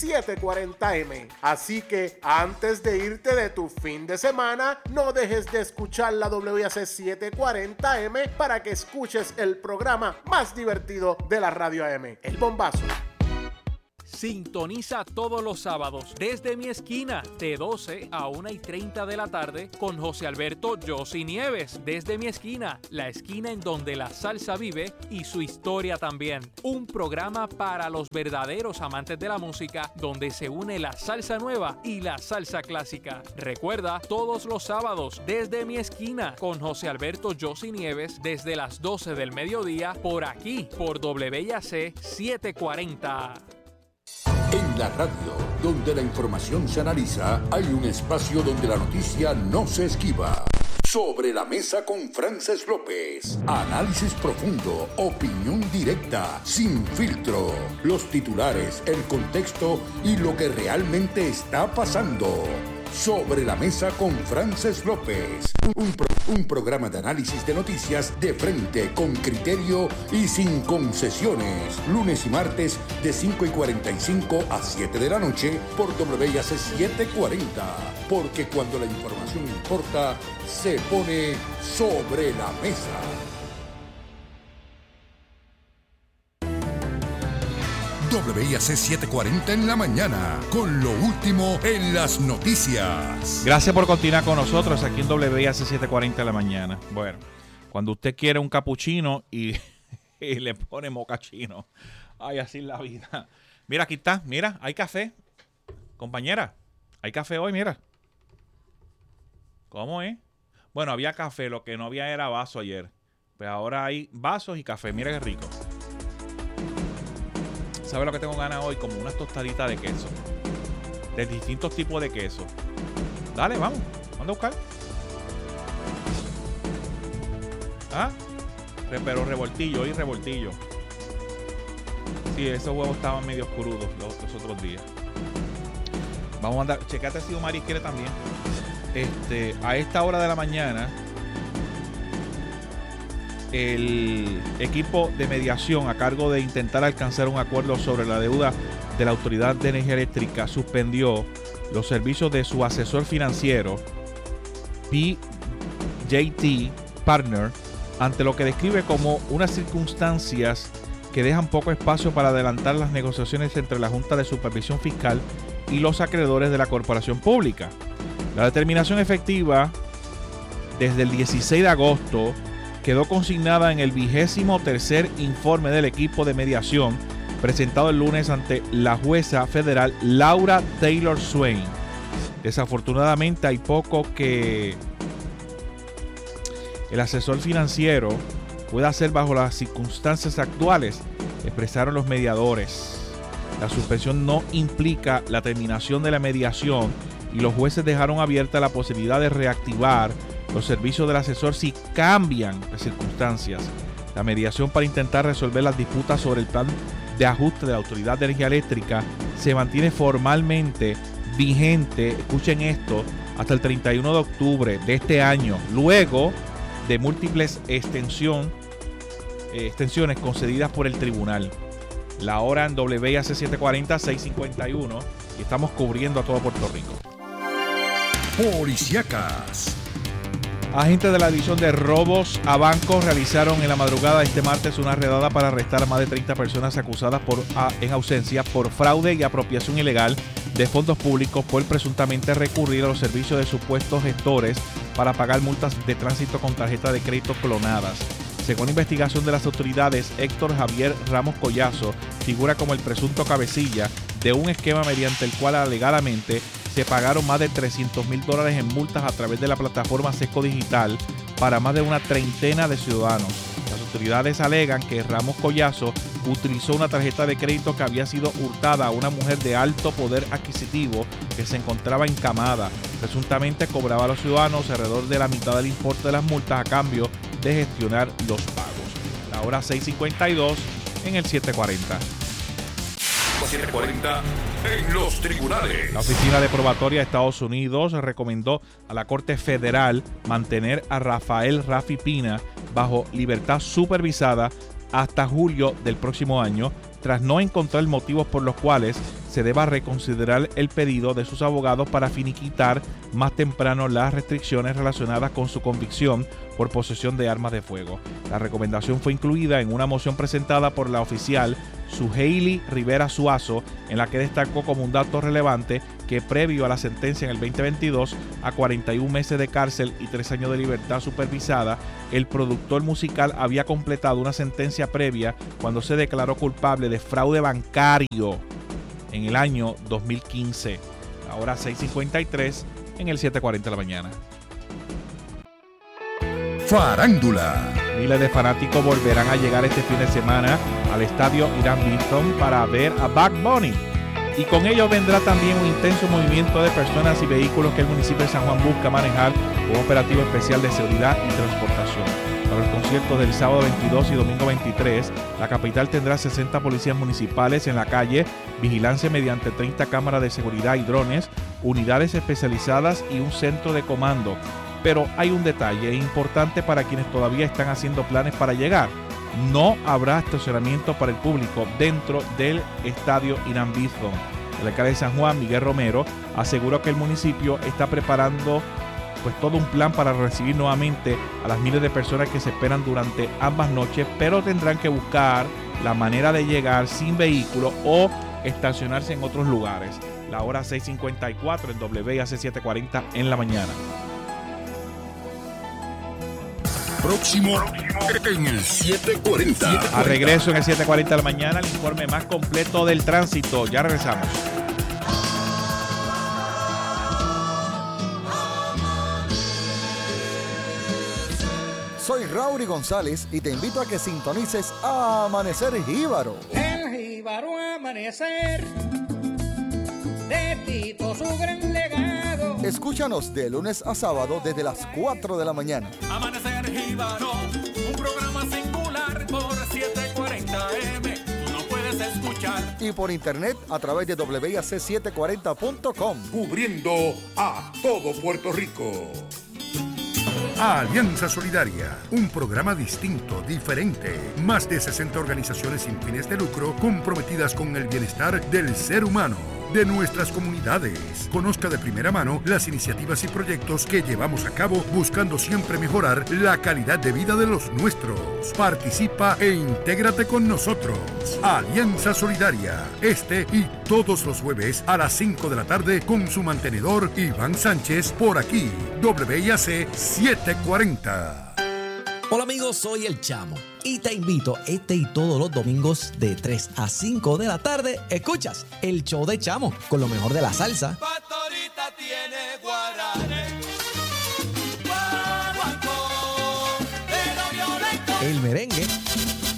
740M. Así que antes de irte de tu fin de semana, no dejes de escuchar la WIAC 740M para que escuches el programa más divertido de la radio AM, El Bombazo. Sintoniza todos los sábados desde mi esquina de 12 a 1:30 de la tarde con José Alberto Yossi Nieves. Desde mi esquina, la esquina en donde la salsa vive y su historia también. Un programa para los verdaderos amantes de la música donde se une la salsa nueva y la salsa clásica. Recuerda, todos los sábados desde mi esquina con José Alberto Yossi Nieves desde las 12 del mediodía por aquí, por WIAC 740. En la radio, donde la información se analiza, hay un espacio donde la noticia no se esquiva. Sobre la mesa con Frances López. Análisis profundo, opinión directa, sin filtro. Los titulares, el contexto y lo que realmente está pasando. Sobre la mesa con Frances López. Un programa de análisis de noticias de frente, con criterio y sin concesiones. Lunes y martes de 5:45 a 7 de la noche por WIAC 740. Porque cuando la información importa, se pone sobre la mesa. WIAC 740 en la mañana, con lo último en las noticias. Gracias por continuar con nosotros aquí en WIAC 740 en la mañana. Bueno, cuando usted quiere un capuchino y le pone mocachino. Ay, así es la vida. Mira, aquí está, mira, hay café. Compañera, hay café hoy, mira. ¿Cómo es? Bueno, había café, lo que no había era vaso ayer. Pues ahora hay vasos y café, mira qué rico. ¿Sabes lo que tengo ganas hoy? Como unas tostaditas de queso. De distintos tipos de queso. Dale, vamos. ¿Dónde buscar? ¿Ah? Pero revoltillo, hoy revoltillo. Sí, esos huevos estaban medio crudos los otros días. Vamos a andar. Checate si Omar quiere también. A esta hora de la mañana, el equipo de mediación a cargo de intentar alcanzar un acuerdo sobre la deuda de la Autoridad de Energía Eléctrica suspendió los servicios de su asesor financiero, PJT Partner, ante lo que describe como unas circunstancias que dejan poco espacio para adelantar las negociaciones entre la Junta de Supervisión Fiscal y los acreedores de la corporación pública. La determinación efectiva desde el 16 de agosto quedó consignada en el 23º informe del equipo de mediación presentado el lunes ante la jueza federal Laura Taylor Swain. Desafortunadamente hay poco que el asesor financiero pueda hacer bajo las circunstancias actuales, expresaron los mediadores. La suspensión no implica la terminación de la mediación y los jueces dejaron abierta la posibilidad de reactivar los servicios del asesor si cambian las circunstancias. La mediación para intentar resolver las disputas sobre el plan de ajuste de la Autoridad de Energía Eléctrica se mantiene formalmente vigente, escuchen esto, hasta el 31 de octubre de este año, luego de múltiples extensiones concedidas por el tribunal. La hora en WIAC 740, 6:51, y estamos cubriendo a todo Puerto Rico. Policíacas. Agentes de la División de Robos a Bancos realizaron en la madrugada de este martes una redada para arrestar a más de 30 personas acusadas en ausencia por fraude y apropiación ilegal de fondos públicos por presuntamente recurrir a los servicios de supuestos gestores para pagar multas de tránsito con tarjetas de crédito clonadas. Según investigación de las autoridades, Héctor Javier Ramos Collazo figura como el presunto cabecilla de un esquema mediante el cual alegadamente se pagaron más de $300,000 en multas a través de la plataforma Sesco Digital para más de una treintena de ciudadanos. Las autoridades alegan que Ramos Collazo utilizó una tarjeta de crédito que había sido hurtada a una mujer de alto poder adquisitivo que se encontraba encamada. Presuntamente cobraba a los ciudadanos alrededor de la mitad del importe de las multas a cambio de gestionar los pagos. La hora 6:52 en el 740. 740 en los tribunales. La Oficina de Probatoria de Estados Unidos recomendó a la Corte Federal mantener a Rafael Rafi Pina bajo libertad supervisada hasta julio del próximo año, tras no encontrar motivos por los cuales se deba reconsiderar el pedido de sus abogados para finiquitar más temprano las restricciones relacionadas con su convicción por posesión de armas de fuego. La recomendación fue incluida en una moción presentada por la oficial Suheili Rivera Suazo, en la que destacó como un dato relevante que previo a la sentencia en el 2022 a 41 meses de cárcel y 3 años de libertad supervisada, el productor musical había completado una sentencia previa cuando se declaró culpable de fraude bancario en el año 2015. Ahora 6:53 en el 7:40 de la mañana. Farándula. Miles de fanáticos volverán a llegar este fin de semana al estadio Irán Bithorn para ver a Bad Bunny. Y con ello vendrá también un intenso movimiento de personas y vehículos que el municipio de San Juan busca manejar con un operativo especial de seguridad y transportación. Para los conciertos del sábado 22 y domingo 23, la capital tendrá 60 policías municipales en la calle, vigilancia mediante 30 cámaras de seguridad y drones, unidades especializadas y un centro de comando. Pero hay un detalle importante para quienes todavía están haciendo planes para llegar. No habrá estacionamiento para el público dentro del estadio Irán Bithorn. El alcalde de San Juan, Miguel Romero, aseguró que el municipio está preparando todo un plan para recibir nuevamente a las miles de personas que se esperan durante ambas noches, pero tendrán que buscar la manera de llegar sin vehículo o estacionarse en otros lugares. La hora 6:54 en WIAC 740 en la mañana. Próximo en el 740. A regreso en el 7:40 de la mañana, el informe más completo del tránsito. Ya regresamos. Soy Raúl González y te invito a que sintonices a Amanecer Jíbaro. El Jíbaro Amanecer, de Tito su gran legado. Escúchanos de lunes a sábado desde las 4 de la mañana. Amanecer Jíbaro, un programa singular por 740M. Tú no puedes escuchar. Y por internet a través de WIAC740.com. Cubriendo a todo Puerto Rico. Alianza Solidaria, un programa distinto, diferente. Más de 60 organizaciones sin fines de lucro comprometidas con el bienestar del ser humano, de nuestras comunidades. Conozca de primera mano las iniciativas y proyectos que llevamos a cabo buscando siempre mejorar la calidad de vida de los nuestros. Participa e intégrate con nosotros. Alianza Solidaria, este y todos los jueves a las 5 de la tarde con su mantenedor Iván Sánchez por aquí, WIAC 740. Hola amigos, soy El Chamo y te invito este y todos los domingos de 3 a 5 de la tarde. Escuchas el show de Chamo con lo mejor de la salsa, Pastorita tiene guaranes, guaguancó, pero violento. el merengue